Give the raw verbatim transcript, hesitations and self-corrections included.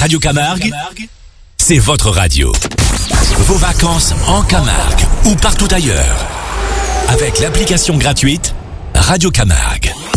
Radio Camargue, c'est votre radio. Vos vacances en Camargue ou partout ailleurs. Avec l'application gratuite Radio Camargue.